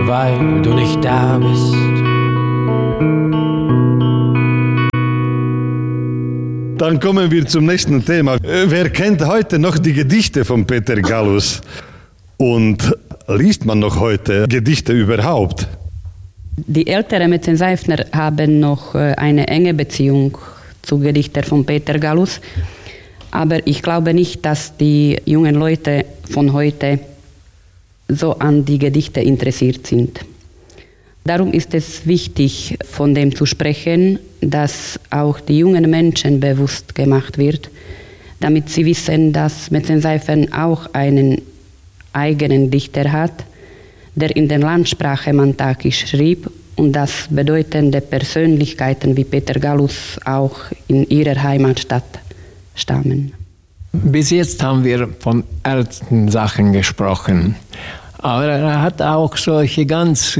weil du nicht da bist. Dann kommen wir zum nächsten Thema. Wer kennt heute noch die Gedichte von Peter Gallus? Und liest man noch heute Gedichte überhaupt? Die älteren Metzenseifner haben noch eine enge Beziehung zu Gedichten von Peter Gallus. Aber ich glaube nicht, dass die jungen Leute von heute so an die Gedichte interessiert sind. Darum ist es wichtig, von dem zu sprechen, dass auch die jungen Menschen bewusst gemacht wird, damit sie wissen, dass Metzenseifern auch einen eigenen Dichter hat, der in der Landsprache Mantakisch schrieb und dass bedeutende Persönlichkeiten wie Peter Gallus auch in ihrer Heimatstadt stammen. Bis jetzt haben wir von ernsten Sachen gesprochen. Aber er hat auch solche ganz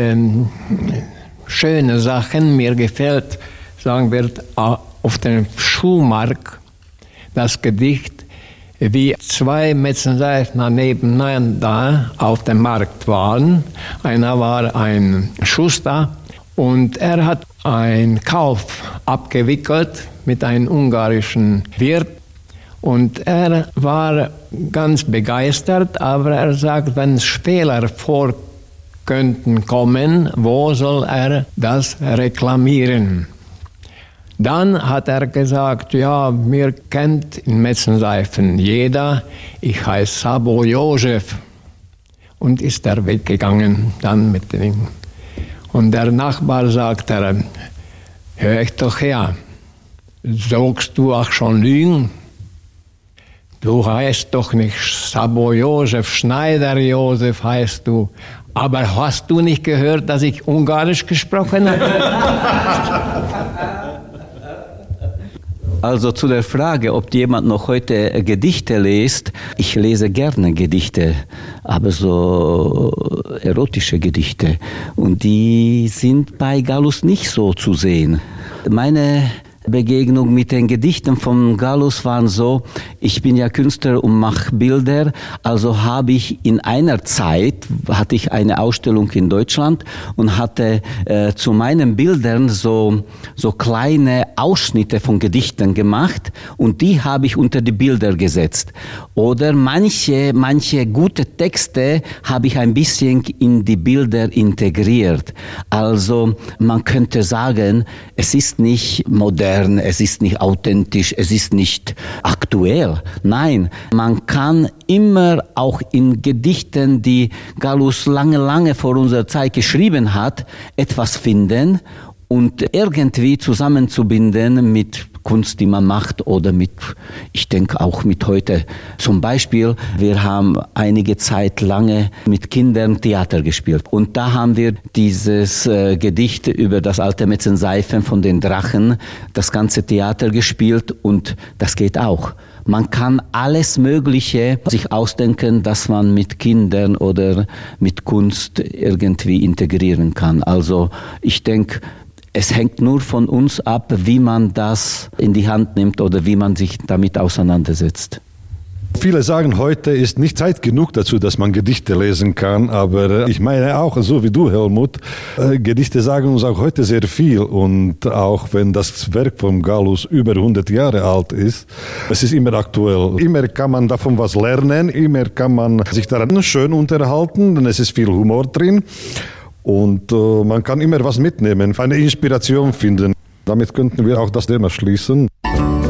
schöne Sachen. Mir gefällt, sagen wir, auf dem Schuhmarkt das Gedicht, wie zwei Metzenseifner nebeneinander auf dem Markt waren. Einer war ein Schuster und er hat einen Kauf abgewickelt mit einem ungarischen Wirt. Und er war ganz begeistert, aber er sagt, wenn Fehler vor könnten kommen, wo soll er das reklamieren? Dann hat er gesagt, ja, mir kennt in Metzenseifen jeder, ich heiße Sabo Josef. Und ist er weggegangen dann mit dem. Und der Nachbar sagt er, hör ich doch her, sagst du auch schon Lügen? Du heißt doch nicht Sabo Josef, Schneider Josef heißt du. Aber hast du nicht gehört, dass ich Ungarisch gesprochen habe? Also zu der Frage, ob jemand noch heute Gedichte liest. Ich lese gerne Gedichte, aber so erotische Gedichte. Und die sind bei Gallus nicht so zu sehen. Meine Begegnung mit den Gedichten von Gallus waren so, ich bin ja Künstler und mache Bilder, also habe ich in einer Zeit, hatte ich eine Ausstellung in Deutschland und hatte zu meinen Bildern so kleine Ausschnitte von Gedichten gemacht und die habe ich unter die Bilder gesetzt. Oder manche gute Texte habe ich ein bisschen in die Bilder integriert. Also man könnte sagen, es ist nicht modern, es ist nicht authentisch, es ist nicht aktuell. Nein, man kann immer auch in Gedichten, die Gallus lange vor unserer Zeit geschrieben hat, etwas finden und irgendwie zusammenzubinden mit Kunst, die man macht oder mit, ich denke auch mit heute. Zum Beispiel, wir haben einige Zeit lange mit Kindern Theater gespielt. Und da haben wir dieses Gedicht über das alte Metzenseifen von den Drachen, das ganze Theater gespielt und das geht auch. Man kann alles Mögliche sich ausdenken, dass man mit Kindern oder mit Kunst irgendwie integrieren kann. Also ich denke, es hängt nur von uns ab, wie man das in die Hand nimmt oder wie man sich damit auseinandersetzt. Viele sagen, heute ist nicht Zeit genug dazu, dass man Gedichte lesen kann, aber ich meine auch, so wie du, Helmut, Gedichte sagen uns auch heute sehr viel und auch wenn das Werk von Gallus über 100 Jahre alt ist, es ist immer aktuell. Immer kann man davon was lernen, immer kann man sich daran schön unterhalten, denn es ist viel Humor drin. Und man kann immer was mitnehmen, eine Inspiration finden. Damit könnten wir auch das Thema schließen.